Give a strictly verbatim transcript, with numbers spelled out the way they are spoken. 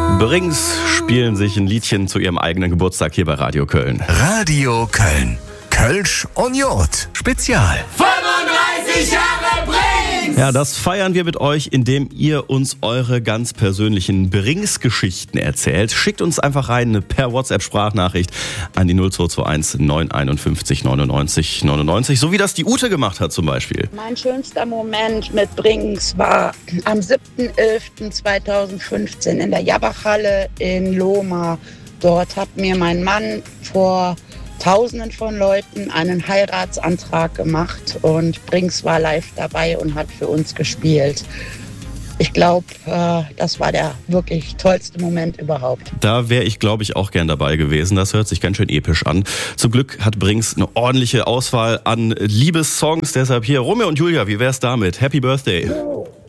Brings spielen sich ein Liedchen zu ihrem eigenen Geburtstag hier bei Radio Köln. Radio Köln. Kölsch und Jod. Spezial. fünfunddreißig Jahre Brings! Ja, das feiern wir mit euch, indem ihr uns eure ganz persönlichen Brings-Geschichten erzählt. Schickt uns einfach rein per WhatsApp-Sprachnachricht an die null zwei zwei eins neun fünf eins neunundneunzig neunundneunzig, so wie das die Ute gemacht hat zum Beispiel. Mein schönster Moment mit Brings war am siebten elften zweitausendfünfzehn in der Jabbachhalle in Lohmar. Dort hat mir mein Mann vor Tausenden von Leuten einen Heiratsantrag gemacht und Brings war live dabei und hat für uns gespielt. Ich glaube, äh, das war der wirklich tollste Moment überhaupt. Da wäre ich, glaube ich, auch gern dabei gewesen. Das hört sich ganz schön episch an. Zum Glück hat Brings eine ordentliche Auswahl an Liebessongs. Deshalb hier Romeo und Julia, wie wär's damit? Happy Birthday!